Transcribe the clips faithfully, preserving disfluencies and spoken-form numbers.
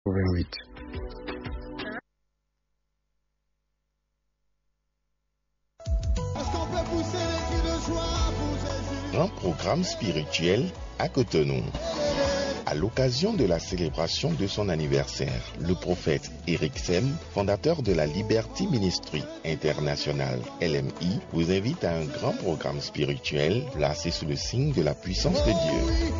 vingt-huit. Un programme spirituel à Cotonou. À l'occasion de la célébration de son anniversaire, le prophète Eric Sem, fondateur de la Liberty Ministry International L M I, vous invite à un grand programme spirituel placé sous le signe de la puissance de Dieu.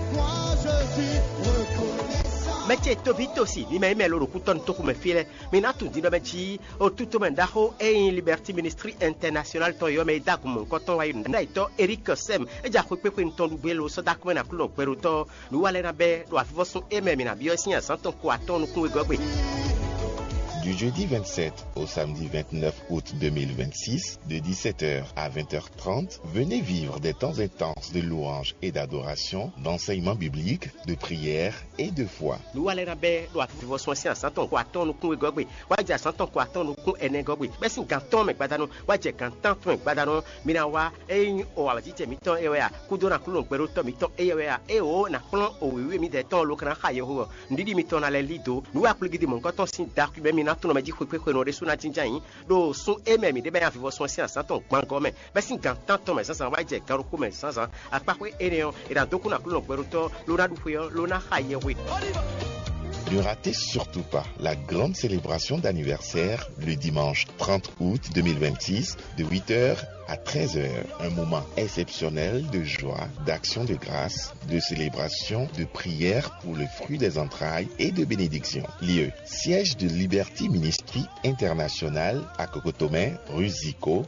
Meche tobito si ni me melo kuton to kuma file mina tu dino mechi o tuto mendaho e Liberty Ministry International to yo me da kuma koton wa ina ito Eric Sem e ja ko pepe nton du belo so da kuma na kulo peru to lu wale na be do afivo so e me mina bio sin asanton ko aton ku egogbe. Du jeudi vingt-sept au samedi vingt-neuf août deux mille vingt-six, de dix-sept heures à vingt heures trente, venez vivre des temps intenses de louange et d'adoration, d'enseignement biblique, de prière et de foi. Nous allons faire la dévotion sans ton quoi ton nous gogbe, waja sans ton quoi ton nous ene gogbe. Mais si ganton me badano, waja ganton ton badano, minawa e o awajite miton ewa, kudona kulon pero to miton ewa e o na plan o wi mi de ton lo kana hayo ho. Ndidi miton na le lido, nous a plugidi mon coton sin dark be mina tout me dit que que no resu na jinjan do sun ememi de be avivo son science sans ton gbango me be sin gantan ton me sans wa je garu ko me sans apa ko eneon e da doku na kulon pero to lo na du fuyo lo na haye we. Ne ratez surtout pas la grande célébration d'anniversaire le dimanche trente août deux mille vingt-six de huit heures à treize heures. Un moment exceptionnel de joie, d'action de grâce, de célébration, de prière pour le fruit des entrailles et de bénédiction. Lieu, siège de Liberty Ministry International à Cocotomé, rue Zico.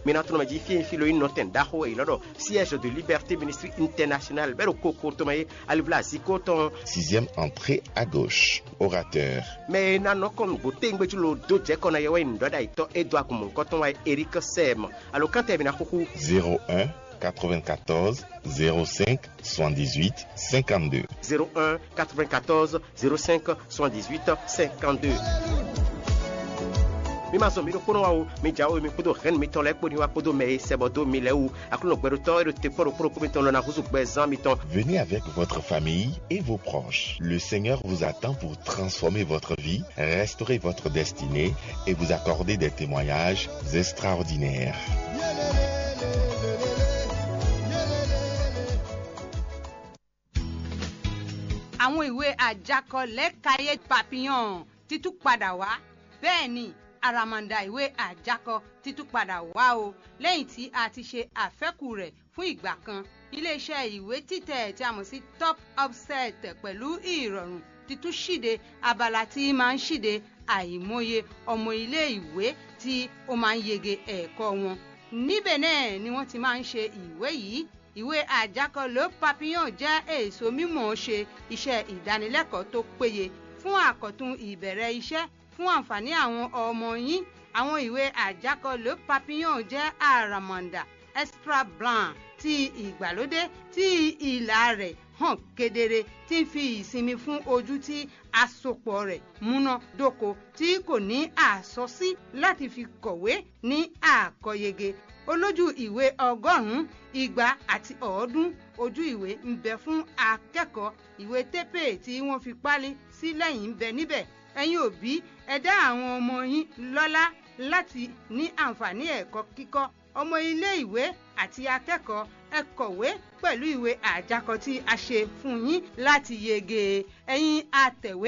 Siège de Liberty Ministry International, sixième entrée à gauche. Orateur. Mais non, comme beauté, nous doje qu'on a eu une doda ito Edouard comme coton Eric Sem. Alors quand tu es zéro un quatre-vingt-quatorze zéro cinq soixante-dix-huit cinquante-deux. zéro un quatre-vingt-quatorze zéro cinq soixante-dix-huit cinquante-deux. Mi ma zo mi ko no wa mi jawo mi kudo ren mi ton le ko ni wa kudo me sebodo mi le u akulo gbero to e te poro poro ko mi ton na huzu gbe zan mi ton. Venez avec votre famille et vos proches. Le Seigneur vous attend pour transformer votre vie, restaurer votre destinée et vous accorder des témoignages extraordinaires. Àwọn ìwé àjákọ lẹ́kàáyé papillon títún padà wá bẹ́ẹ̀ ni àràmàǹdà ìwé àjákọ títún padà wá o lẹ́yìn tí a ti ṣe àfẹ́kù rẹ̀ fún ìgbà kan iléeṣẹ́ ìwé títẹ̀ tí a mọ̀ sí Top Offset pẹ̀lú ìrọ̀rùn títún ṣíde abala tí máa ń ṣíde àìmọye ọmọ ilé ìwé tí ó máa ń yege ẹ̀kọ́ wọn níbẹ̀ náà ni wọ́n ti máa ń ṣe ìwé yìí. Ìwé àjákọ Le Papillon jẹ́ èso mímọ̀ ṣe iṣẹ́ ìdánilẹ́kọ̀ọ́ tó péye fún àkọ́tún ìbẹ̀rẹ̀ iṣẹ́ fún àǹfààní àwọn ọmọ yín. Àwọn ìwé àjákọ Le Papillon jẹ́ àràmàǹdà extra blanc ti ìgbàlódé tí ìlà rẹ̀ hàn kedere tí ń fi ìsinmi fún ojú tí àsopọ̀ rẹ̀ múná dóko tí kò ní àsọsí láti fi kọ̀wé ní àkọyege. Olójú ìwé ọgọ́rùn-ún igba àti ọ̀ọ́dún ojú ìwé ń bẹ fún akẹ́kọ̀ọ́ ìwé tépè tí wọ́n fi pálí sí lẹ́yìn ń bẹ níbẹ̀. Ẹ̀yin òbí ẹ dá àwọn ọmọ yín lọ́lá láti ní àǹfààní ẹ̀kọ́ kíkọ́ ọmọ ilé ìwé àti akẹ́kọ̀ọ́ ẹ kọ̀wé pẹ̀lú ìwé àjákọ tí a ṣe fún yín láti yege. Ẹ̀yin atẹ̀wé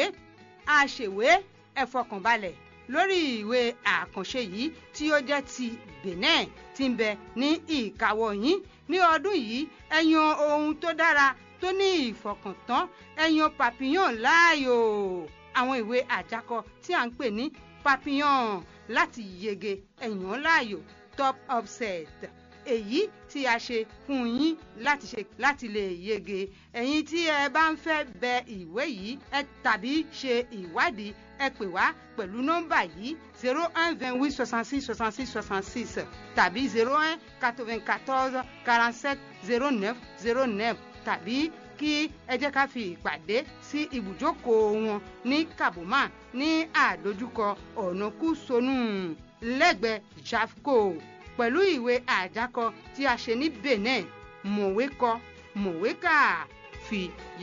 aṣèwé ẹ fọkànbalẹ̀ lórí ìwé àkànṣe yìí tí ó jẹ́ ti Benin tí ń bẹ ní ìkáwọ́ yín ní ọdún yìí ẹ yan ohun tó dára tó ní ìfọkàntán ẹ yan papillon láàyò. Àwọn ìwé àjákọ tí à ń pè ní papillon láti yege ẹ yàn láàyò Top Offset èyí tí a ṣe fún yín láti ṣe láti lè yege. Ẹ̀yin tí ẹ bá ń fẹ́ bẹ ìwé yìí ẹ tàbí ṣe ìwádìí ẹ pè wá pẹ̀lú nọ́mbà yìí zéro un vingt-huit soixante-six soixante-six soixante-six tàbí zéro un quatre-vingt-quatorze quarante-sept zéro neuf zéro neuf tàbí kí ẹ jẹ́ ká fi ìpàdé sí ibùjókòó wọn ní Kabuma ní àdójúkọ ọ̀nà Kúsonú lẹ́gbẹ̀ẹ́ Jafco pẹ̀lú ìwé àjákọ tí a ṣe ní Benin mọ̀wé kọ mọ̀wé kà fi